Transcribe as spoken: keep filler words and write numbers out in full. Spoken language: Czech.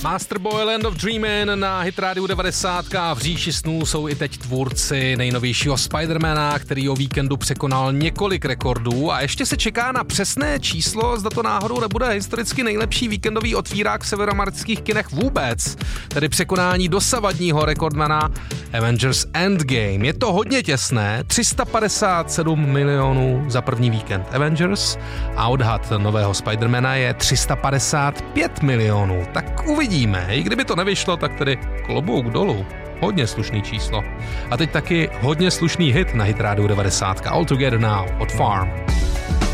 Master Boy Land of Dreamin' na Hit Radio devadesát a v říši snů jsou i teď tvůrci nejnovějšího Spidermana, který o víkendu překonal několik rekordů a ještě se čeká na přesné číslo, zda to náhodou nebude historicky nejlepší víkendový otvírák v severoamerických kinech vůbec, tedy překonání dosavadního rekordmana Avengers Endgame. Je to hodně těsné, tři sta padesát sedm milionů za první víkend Avengers a odhad nového Spidermana je tři sta padesát pět milionů. Tak uvidíme, i kdyby to nevyšlo, tak tedy klobouk dolů. Hodně slušný číslo. A teď taky hodně slušný hit na Hit Radio devadesát. All Together Now od Farm.